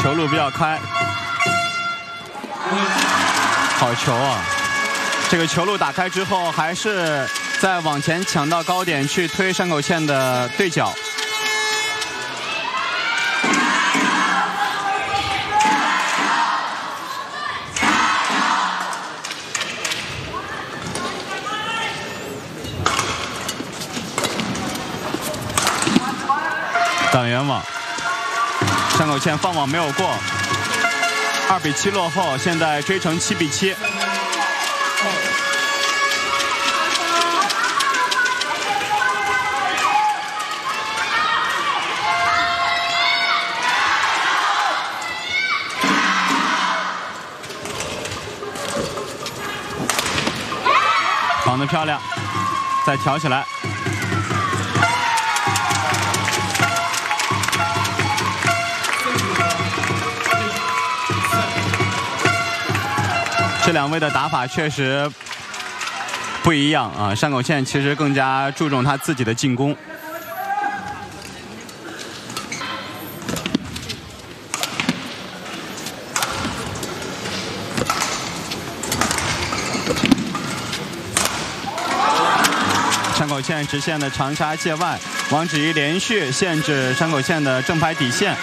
球路比较开，好球啊！这个球路打开之后，还是再往前抢到高点去推山口茜的对角。打圆网，山口茜放网没有过，2比7落后，现在追成7比7。防得漂亮，再挑起来。这两位的打法确实不一样啊！山口茜其实更加注重他自己的进攻。山口茜直线的长杀界外，王芷怡连续限制山口茜的正拍底线。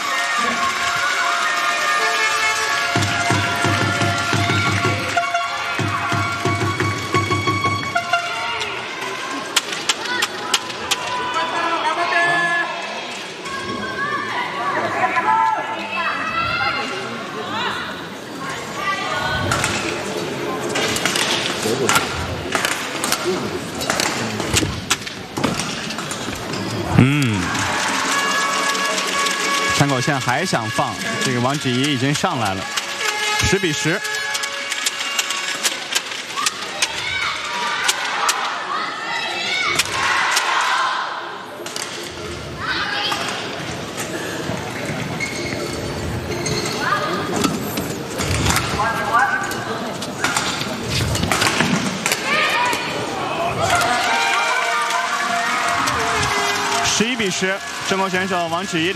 山口茜还想放，这个王芷怡已经上来了，10比10。11比10，中国选手王芷怡。